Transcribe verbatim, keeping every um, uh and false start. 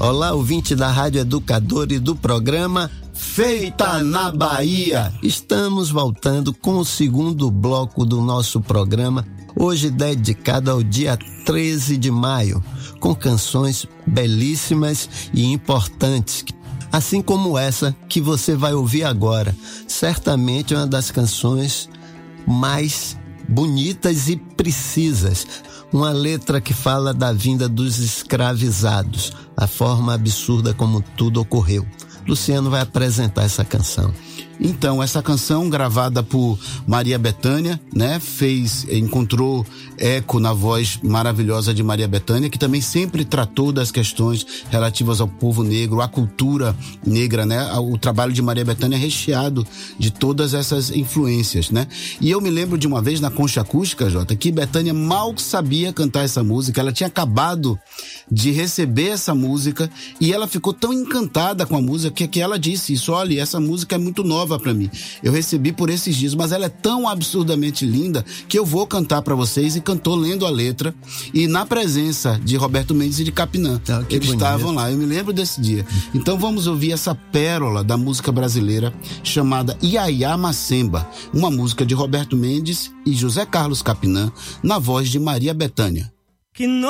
Olá, ouvinte da Rádio Educador e do programa Feita na Bahia. Estamos voltando com o segundo bloco do nosso programa, hoje dedicado ao dia treze de maio, com canções belíssimas e importantes, assim como essa que você vai ouvir agora. Certamente uma das canções mais bonitas e precisas. Uma letra que fala da vinda dos escravizados, a forma absurda como tudo ocorreu. Luciano vai apresentar essa canção. Então, essa canção gravada por Maria Bethânia, né, fez, encontrou eco na voz maravilhosa de Maria Bethânia, que também sempre tratou das questões relativas ao povo negro, à cultura negra, né? O trabalho de Maria Bethânia é recheado de todas essas influências, né? E eu me lembro de uma vez na Concha Acústica, Jota, que Bethânia mal sabia cantar essa música, ela tinha acabado de receber essa música e ela ficou tão encantada com a música que, que ela disse isso: olha, essa música é muito nova para mim, eu recebi por esses dias, mas ela é tão absurdamente linda que eu vou cantar para vocês. E cantou lendo a letra e na presença de Roberto Mendes e de Capinã. Ah, eles bonito. Estavam lá, eu me lembro desse dia. Então vamos ouvir essa pérola da música brasileira chamada Iaiá Macemba, uma música de Roberto Mendes e José Carlos Capinã, na voz de Maria Bethânia. Que no...